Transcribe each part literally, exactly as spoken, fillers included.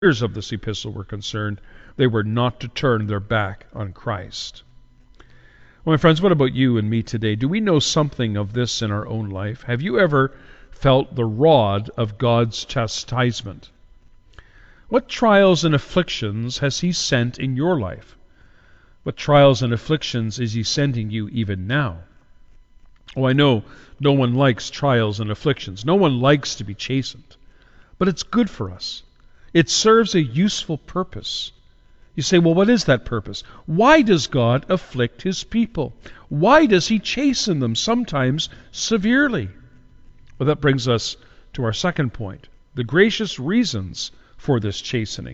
readers of this epistle were concerned, they were not to turn their back on Christ. Well, my friends, what about you and me today? Do we know something of this in our own life? Have you ever felt the rod of God's chastisement? What trials and afflictions has He sent in your life? What trials and afflictions is He sending you even now? Oh, I know no one likes trials and afflictions. No one likes to be chastened. But it's good for us. It serves a useful purpose. You say, well, what is that purpose? Why does God afflict His people? Why does He chasten them, sometimes severely? Well, that brings us to our second point, the gracious reasons for this chastening.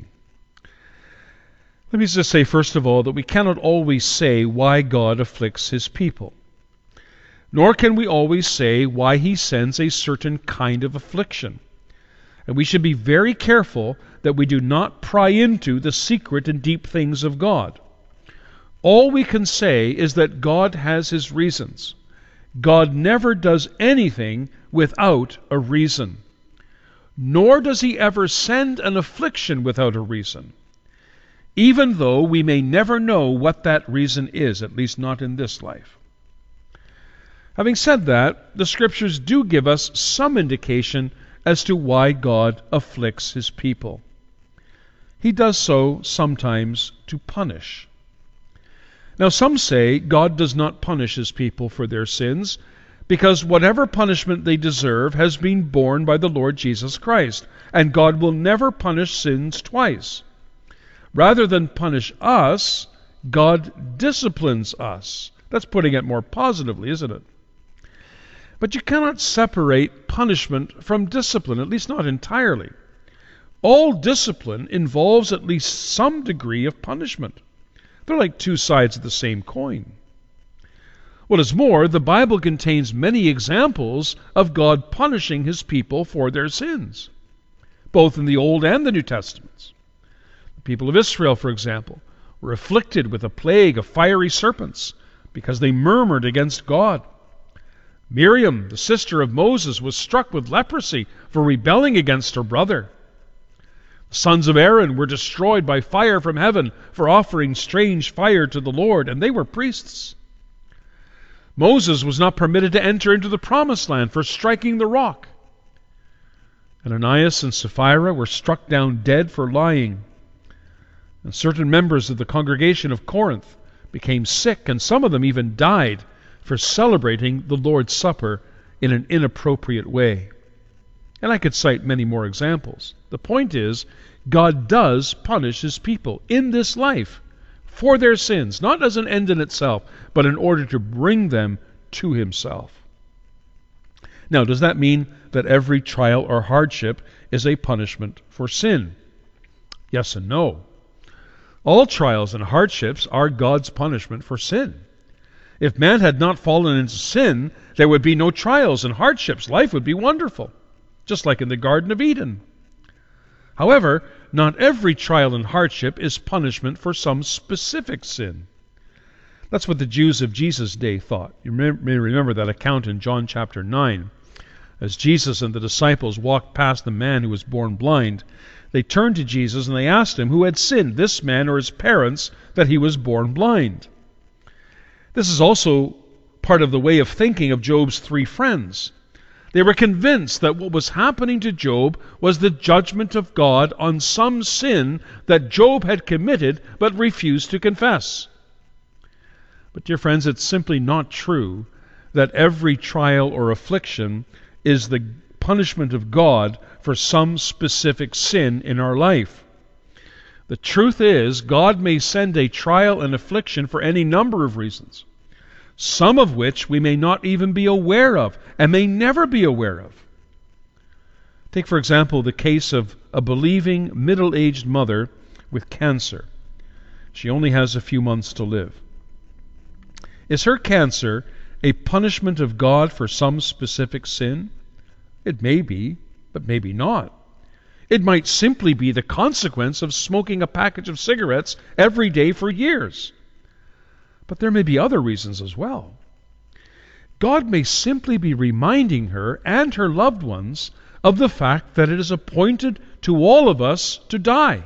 Let me just say, first of all, that we cannot always say why God afflicts His people. Nor can we always say why He sends a certain kind of affliction. And we should be very careful that we do not pry into the secret and deep things of God. All we can say is that God has His reasons. God never does anything without a reason. Nor does He ever send an affliction without a reason, even though we may never know what that reason is, at least not in this life. Having said that, the Scriptures do give us some indication as to why God afflicts His people. He does so sometimes to punish. Now, some say God does not punish His people for their sins because whatever punishment they deserve has been borne by the Lord Jesus Christ, and God will never punish sins twice. Rather than punish us, God disciplines us. That's putting it more positively, isn't it? But you cannot separate punishment from discipline, at least not entirely. All discipline involves at least some degree of punishment. They're like two sides of the same coin. What is more, the Bible contains many examples of God punishing His people for their sins, both in the Old and the New Testaments. The people of Israel, for example, were afflicted with a plague of fiery serpents because they murmured against God. Miriam, the sister of Moses, was struck with leprosy for rebelling against her brother. The sons of Aaron were destroyed by fire from heaven for offering strange fire to the Lord, and they were priests. Moses was not permitted to enter into the promised land for striking the rock. Ananias and Sapphira were struck down dead for lying. And certain members of the congregation of Corinth became sick, and some of them even died for celebrating the Lord's Supper in an inappropriate way. And I could cite many more examples. The point is, God does punish His people in this life for their sins, not as an end in itself, but in order to bring them to Himself. Now, does that mean that every trial or hardship is a punishment for sin? Yes and no. All trials and hardships are God's punishment for sin. If man had not fallen into sin, there would be no trials and hardships. Life would be wonderful, just like in the Garden of Eden. However, not every trial and hardship is punishment for some specific sin. That's what the Jews of Jesus' day thought. You may remember that account in John chapter nine. As Jesus and the disciples walked past the man who was born blind, they turned to Jesus and they asked Him who had sinned, this man or his parents, that he was born blind. This is also part of the way of thinking of Job's three friends. They were convinced that what was happening to Job was the judgment of God on some sin that Job had committed but refused to confess. But dear friends, it's simply not true that every trial or affliction is the punishment of God for some specific sin in our life. The truth is, God may send a trial and affliction for any number of reasons, some of which we may not even be aware of and may never be aware of. Take, for example, the case of a believing middle-aged mother with cancer. She only has a few months to live. Is her cancer a punishment of God for some specific sin? It may be, but maybe not. It might simply be the consequence of smoking a package of cigarettes every day for years. But there may be other reasons as well. God may simply be reminding her and her loved ones of the fact that it is appointed to all of us to die.